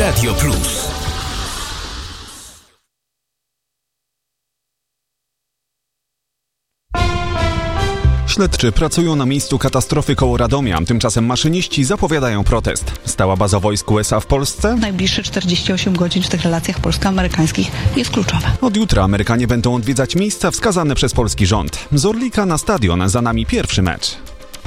Radio Plus. Śledczy pracują na miejscu katastrofy koło Radomia. Tymczasem maszyniści zapowiadają protest. Stała baza wojsk USA w Polsce? Najbliższe 48 godzin w tych relacjach polsko-amerykańskich jest kluczowe. Od jutra Amerykanie będą odwiedzać miejsca wskazane przez polski rząd. Z Orlika na stadion, za nami pierwszy mecz.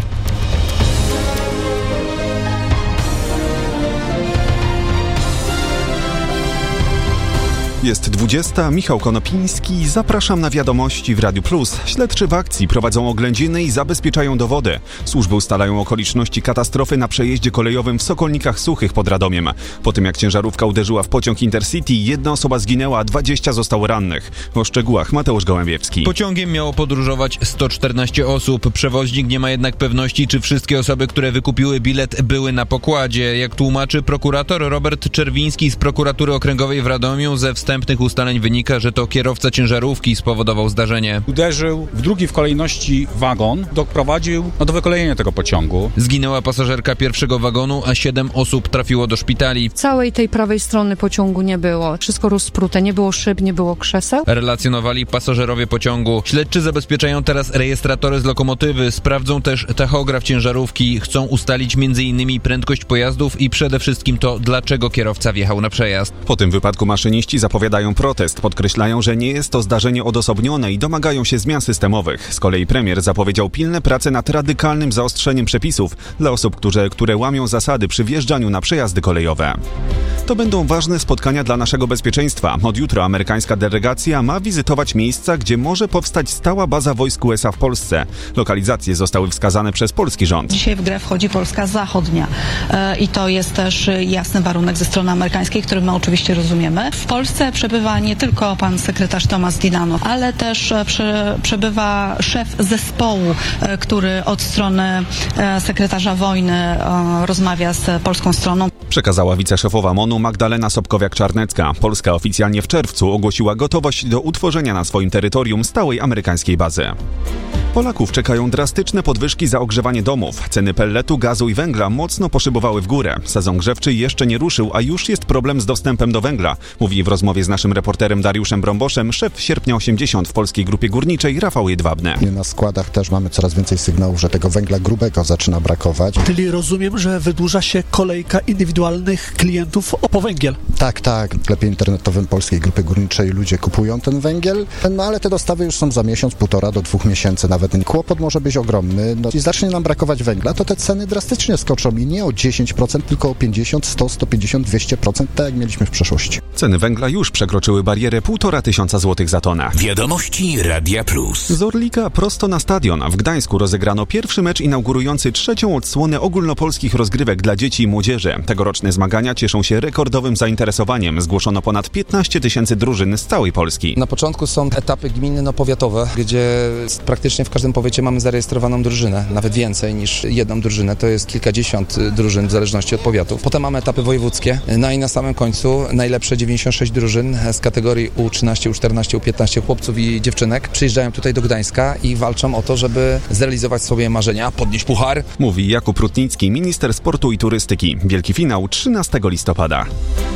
Jest 20, Michał Konopiński, zapraszam na wiadomości w Radiu Plus. Śledczy w akcji prowadzą oględziny i zabezpieczają dowody. Służby ustalają okoliczności katastrofy na przejeździe kolejowym w Sokolnikach Suchych pod Radomiem. Po tym jak ciężarówka uderzyła w pociąg Intercity, 1 osoba zginęła, a 20 zostało rannych. O szczegółach Mateusz Gołębiewski. Pociągiem miało podróżować 114 osób. Przewoźnik nie ma jednak pewności, czy wszystkie osoby, które wykupiły bilet, były na pokładzie. Jak tłumaczy prokurator Robert Czerwiński z prokuratury okręgowej w Radomiu, ze wstępnych ustaleń wynika, że to kierowca ciężarówki spowodował zdarzenie. Uderzył w drugi w kolejności wagon, doprowadził do wykolejenia tego pociągu. Zginęła pasażerka pierwszego wagonu, a 7 osób trafiło do szpitali. Całej tej prawej strony pociągu nie było. Wszystko rozprute, nie było szyb, nie było krzeseł. Relacjonowali pasażerowie pociągu. Śledczy zabezpieczają teraz rejestratory z lokomotywy, sprawdzą też tachograf ciężarówki. Chcą ustalić m.in. prędkość pojazdów i przede wszystkim to, dlaczego kierowca wjechał na przejazd. Po tym wypadku maszyniści zapowiadają protest. Podkreślają, że nie jest to zdarzenie odosobnione i domagają się zmian systemowych. Z kolei premier zapowiedział pilne prace nad radykalnym zaostrzeniem przepisów dla osób, które łamią zasady przy wjeżdżaniu na przejazdy kolejowe. To będą ważne spotkania dla naszego bezpieczeństwa. Od jutra amerykańska delegacja ma wizytować miejsca, gdzie może powstać stała baza wojsk USA w Polsce. Lokalizacje zostały wskazane przez polski rząd. Dzisiaj w grę wchodzi Polska Zachodnia i to jest też jasny warunek ze strony amerykańskiej, który my oczywiście rozumiemy. W Polsce przebywa nie tylko pan sekretarz Tomasz Dillano, ale też przebywa szef zespołu, który od strony sekretarza wojny rozmawia z polską stroną. Przekazała wiceszefowa MON-u Magdalena Sobkowiak-Czarnecka. Polska oficjalnie w czerwcu ogłosiła gotowość do utworzenia na swoim terytorium stałej amerykańskiej bazy. Polaków czekają drastyczne podwyżki za ogrzewanie domów. Ceny pelletu, gazu i węgla mocno poszybowały w górę. Sezon grzewczy jeszcze nie ruszył, a już jest problem z dostępem do węgla. Mówi w rozmowie z naszym reporterem Dariuszem Brąboszem szef Sierpnia 80 w Polskiej Grupie Górniczej Rafał Jedwabny. Na składach też mamy coraz więcej sygnałów, że tego węgla grubego zaczyna brakować. Czyli rozumiem, że wydłuża się kolejka indywidualnych klientów po węgiel. Tak. W sklepie internetowym Polskiej Grupy Górniczej ludzie kupują ten węgiel, no ale te dostawy już są za miesiąc, 1,5 do 2 miesięcy nawet. Ten kłopot może być ogromny. Jeśli zacznie nam brakować węgla, to te ceny drastycznie skoczą i nie o 10%, tylko o 50, 100, 150, 200%, tak jak mieliśmy w przeszłości. Ceny węgla już przekroczyły barierę 1500 zł za tonę. Wiadomości Radia Plus. Z Orlika prosto na stadion. W Gdańsku rozegrano pierwszy mecz inaugurujący 3. odsłonę ogólnopolskich rozgrywek dla dzieci i młodzieży. Tegoroczne zmagania cieszą się rekordowym zainteresowaniem. Zgłoszono ponad 15 000 drużyn z całej Polski. Na początku są etapy gminno-powiatowe, gdzie praktycznie w każdym powiecie mamy zarejestrowaną drużynę, nawet więcej niż jedną drużynę, to jest kilkadziesiąt drużyn w zależności od powiatów. Potem mamy etapy wojewódzkie, no i na samym końcu najlepsze 96 drużyn z kategorii U13, U14, U15 chłopców i dziewczynek przyjeżdżają tutaj do Gdańska i walczą o to, żeby zrealizować sobie marzenia, podnieść puchar. Mówi Jakub Rutnicki, minister sportu i turystyki. Wielki finał 13 listopada.